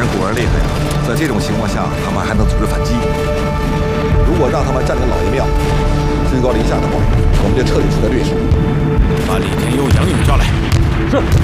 果然厉害呀！在这种情况下，他们还能组织反击。如果让他们占领老爷庙，居高临下的话，我们就彻底输在劣势。 把李天佑、杨勇叫来。是。